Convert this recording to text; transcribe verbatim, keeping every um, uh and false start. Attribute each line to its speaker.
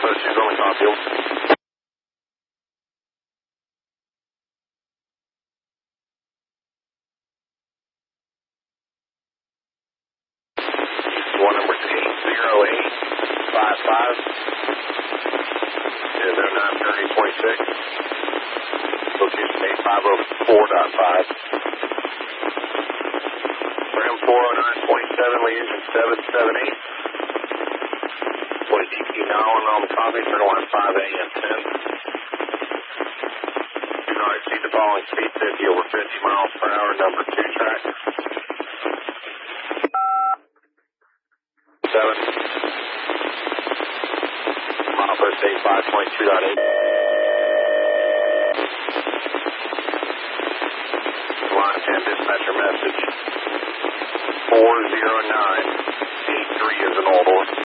Speaker 1: post is on the Caulfield. One number is eight zero eight five five. Is oh nine thirty twenty-six. Location eight five oh four point five. Ram four oh nine twenty-seven, liaison seven seven eight. forty D P now on the copy, turn line five A M ten. Do not exceed the following speed, fifty over fifty miles per hour, number two track. seven. Mile post eight five twenty-two point eight. Line ten, dispatcher message. four zero nine eight three is an old one.